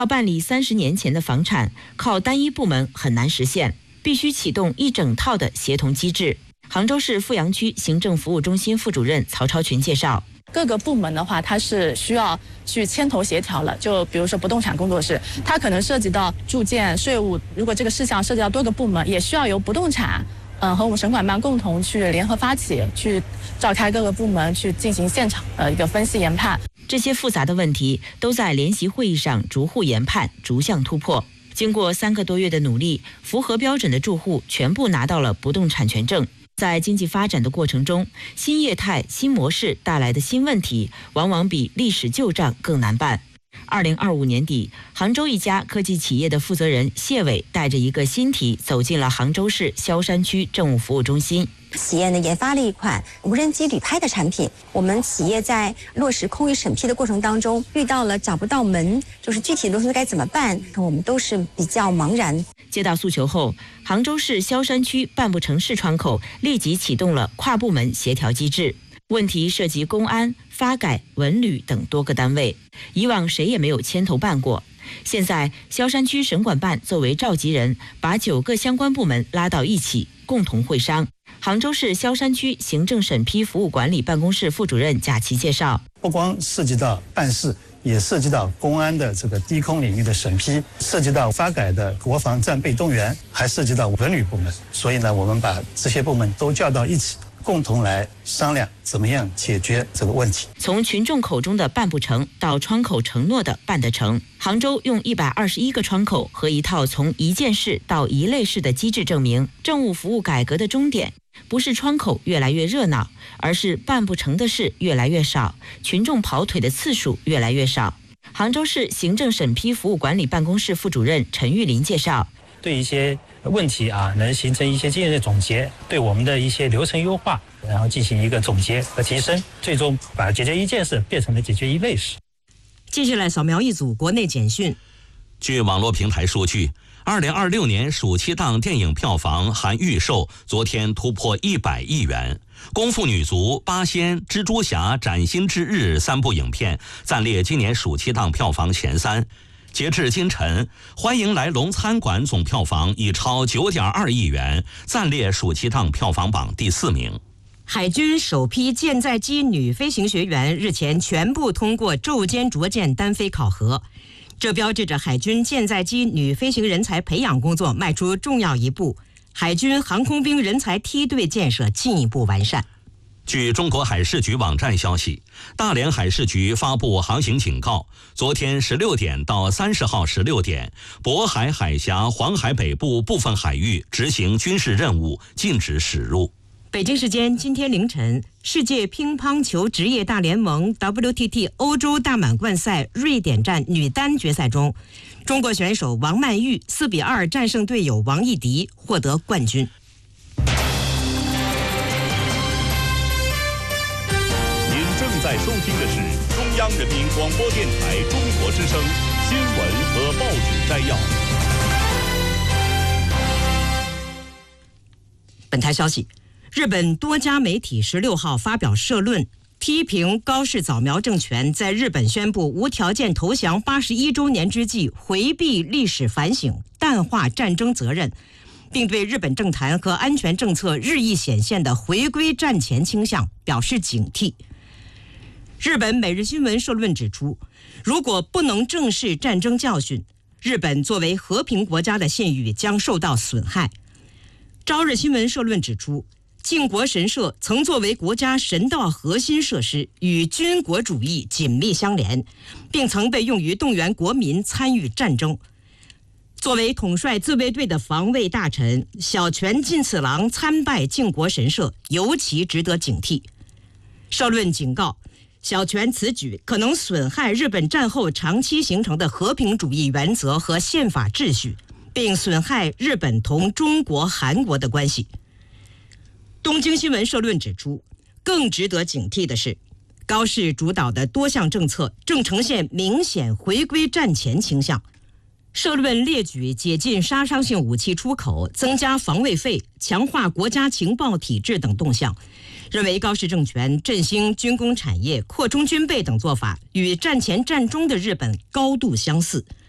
要办理30年前的房产，靠单一部门很难实现，必须启动一整套的协同机制。杭州市富阳区行政服务中心副主任曹超群介绍， 各个部门的话，它是需要去牵头协调了。就比如说不动产工作室，它可能涉及到住建、税务，如果这个事项涉及到多个部门，也需要由不动产和我们省管办共同去联合发起，去召开各个部门去进行现场的一个分析研判。 这些复杂的问题都在联席会议上逐户研判，逐项突破。经过3个多月的努力，符合标准的住户全部拿到了不动产权证。在经济发展的过程中，新业态、新模式带来的新问题，往往比历史旧账更难办。2025年底，杭州一家科技企业的负责人谢伟带着一个新题走进了杭州市萧山区政务服务中心。 企业呢研发了一款无人机旅拍的产品，我们企业在落实空域审批的过程当中遇到了找不到门，就是具体流程该怎么办，我们都是比较茫然。 接到诉求后，杭州市萧山区办不成市窗口立即启动了跨部门协调机制。问题涉及公安、发改、文旅等多个单位，以往谁也没有牵头办过。现在萧山区省管办作为召集人，把9个相关部门拉到一起，共同会商。杭州市萧山区行政审批服务管理办公室副主任贾琦介绍， 不光涉及到办事，也涉及到公安的这个低空领域的审批，涉及到发改的国防战备动员，还涉及到文旅部门。所以呢，我们把这些部门都叫到一起，共同来商量怎么样解决这个问题。 从群众口中的办不成到窗口承诺的办得成，杭州用121个窗口和一套从一件事到一类事的机制证明，政务服务改革的终点不是窗口越来越热闹，而是办不成的事越来越少，群众跑腿的次数越来越少。杭州市行政审批服务管理办公室副主任陈玉林介绍， 对一些问题能形成一些经验的总结，对我们的一些流程优化，然后进行一个总结和提升，最终把解决一件事变成了解决一类事。 接下来扫描一组国内简讯。 据网络平台数据，2026年暑期档电影票房含预售昨天突破100亿元，功夫女足、八仙、蜘蛛侠、崭新之日3部影片暂列今年暑期档票房前3。截至今晨，欢迎来龙餐馆总票房已超9.2亿元，暂列暑期档票房榜第4名。 海军首批舰载机女飞行学员日前全部通过昼间着舰单飞考核，这标志着海军舰载机女飞行人才培养工作迈出重要一步，海军航空兵人才梯队建设进一步完善。 据中国海事局网站消息，大连海事局发布航行警告，昨天16点到30号16点，渤海海峡、黄海北部部分海域执行军事任务，禁止驶入。 北京时间今天凌晨，世界乒乓球职业大联盟 WTT 欧洲大满贯赛瑞典站女单决赛中，中国选手王曼玉4-2战胜队友王艺迪，获得冠军。 您正在收听的是中央人民广播电台中国之声新闻和报纸摘要。 本台消息，日本多家媒体16号发表社论，批评高市早苗政权在日本宣布无条件投降81周年之际，回避历史反省，淡化战争责任，并对日本政坛和安全政策日益显现的回归战前倾向表示警惕。日本每日新闻社论指出，如果不能正视战争教训，日本作为和平国家的信誉将受到损害。朝日新闻社论指出，靖国神社曾作为国家神道核心设施，与军国主义紧密相连，并曾被用于动员国民参与战争。作为统帅自卫队的防卫大臣小泉进次郎参拜靖国神社，尤其值得警惕。社论警告，小泉此举可能损害日本战后长期形成的和平主义原则和宪法秩序，并损害日本同中国、韩国的关系。东京新闻社论指出，更值得警惕的是，高市主导的多项政策正呈现明显回归战前倾向。社论列举解禁杀伤性武器出口、增加防卫费、强化国家情报体制等动向，认为高市政权振兴军工产业、扩充军备等做法与战前战中的日本高度相似。